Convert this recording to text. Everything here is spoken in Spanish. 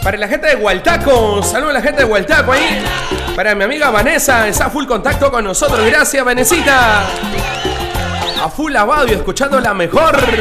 Para la gente de Hualtaco, saludos a la gente de Hualtaco ahí. Para mi amiga Vanessa, está a full contacto con nosotros. Gracias, Vanesita. A full Abadio, escuchando la mejor.